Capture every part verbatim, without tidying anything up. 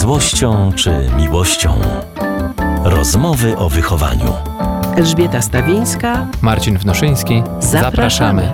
złością czy miłością. Rozmowy o wychowaniu. Elżbieta Stawińska, Marcin Wnoszyński. Zapraszamy. Zapraszamy.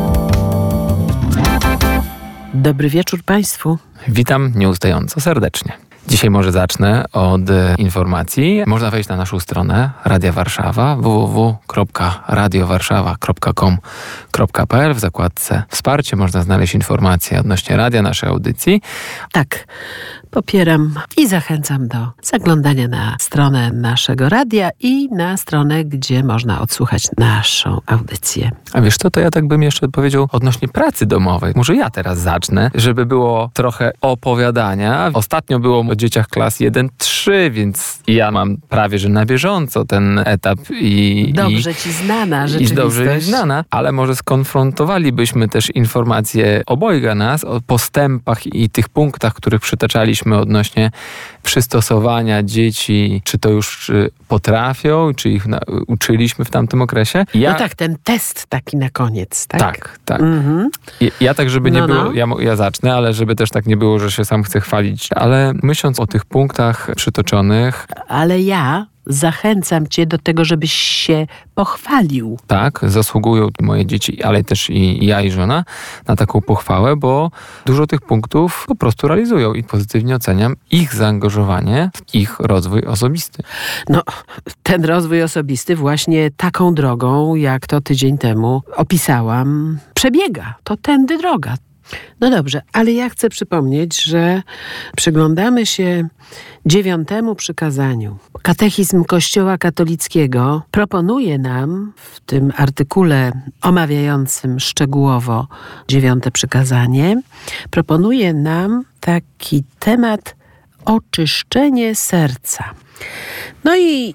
Dobry wieczór Państwu. Witam nieustająco serdecznie. Dzisiaj może zacznę od informacji. Można wejść na naszą stronę Radia Warszawa w w w kropka radio warszawa kropka com kropka p l. W zakładce Wsparcie można znaleźć informacje odnośnie radia, naszej audycji. Tak, popieram i zachęcam do zaglądania na stronę naszego radia i na stronę, gdzie można odsłuchać naszą audycję. A wiesz co, to ja tak bym jeszcze powiedział odnośnie pracy domowej. Może ja teraz zacznę, żeby było trochę opowiadania. Ostatnio było o dzieciach klas jeden trzy, więc ja mam prawie, że na bieżąco ten etap i... Dobrze i, ci znana i rzeczywistość. dobrze mi znana, ale może skonfrontowalibyśmy też informacje obojga nas o postępach i tych punktach, których przytaczaliśmy odnośnie przystosowania dzieci, czy to już potrafią, czy ich na, uczyliśmy w tamtym okresie. Ja, no tak, ten test taki na koniec, tak? Tak, tak. Mhm. Ja, ja tak, żeby nie No, było, no. ja, ja zacznę, ale żeby też tak nie było, że się sam chcę chwalić, ale myśląc o tych punktach przytoczonych, Ale ja zachęcam cię do tego, żebyś się pochwalił. tak, zasługują moje dzieci, ale też i ja i żona na taką pochwałę, bo dużo tych punktów po prostu realizują i pozytywnie oceniam ich zaangażowanie w ich rozwój osobisty. No, ten rozwój osobisty właśnie taką drogą, jak to tydzień temu opisałam, przebiega. To tędy droga. No dobrze, ale ja chcę przypomnieć, że przyglądamy się dziewiątemu przykazaniu. Katechizm Kościoła katolickiego proponuje nam w tym artykule omawiającym szczegółowo dziewiąte przykazanie, proponuje nam taki temat oczyszczenie serca. No i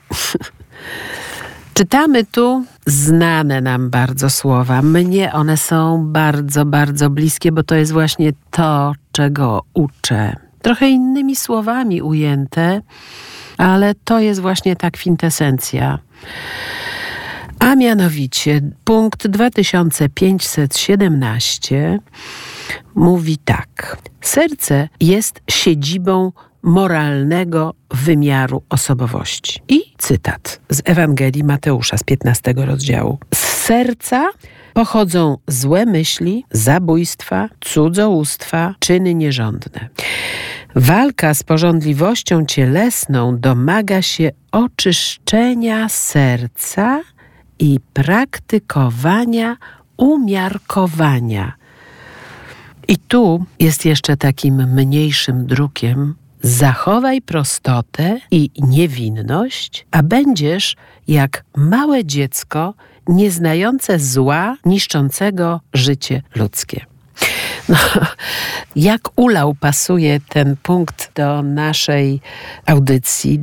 czytamy tu znane nam bardzo słowa. Mnie one są bardzo, bardzo bliskie, bo to jest właśnie to, czego uczę. Trochę innymi słowami ujęte, ale to jest właśnie ta kwintesencja. A mianowicie punkt dwa tysiące pięćset siedemnaście mówi tak. Serce jest siedzibą moralnego wymiaru osobowości. I cytat z Ewangelii Mateusza z piętnastego rozdziału. Z serca pochodzą złe myśli, zabójstwa, cudzołóstwa, czyny nierządne. Walka z pożądliwością cielesną domaga się oczyszczenia serca i praktykowania umiarkowania. I tu jest jeszcze takim mniejszym drukiem: zachowaj prostotę i niewinność, a będziesz jak małe dziecko nieznające zła, niszczącego życie ludzkie. No, jak ulał pasuje ten punkt do naszej audycji,